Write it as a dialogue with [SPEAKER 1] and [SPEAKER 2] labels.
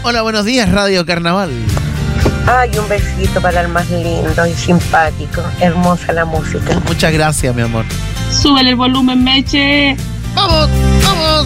[SPEAKER 1] Hola, buenos días, Radio Carnaval.
[SPEAKER 2] Ay, un besito para el más lindo y simpático. Hermosa la música.
[SPEAKER 1] Muchas gracias, mi amor.
[SPEAKER 3] Súbele el volumen, Meche.
[SPEAKER 1] ¡Vamos! ¡Vamos!